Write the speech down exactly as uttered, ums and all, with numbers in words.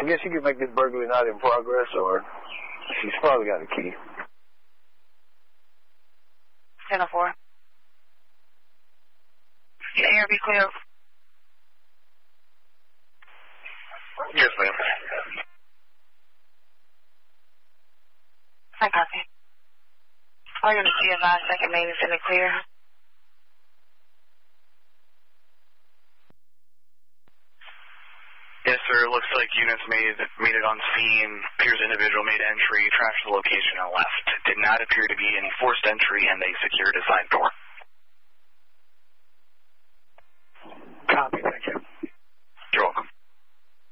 I guess you could make this burglary not in progress, or she's probably got a key. ten oh four. Can air be clear? Yes, ma'am. I copy. All units be advised, second main is in the clear. Yes, sir. It looks like units made made it on scene. Appears individual made entry, trashed the location, and left. Did not appear to be any forced entry, and they secured a side door.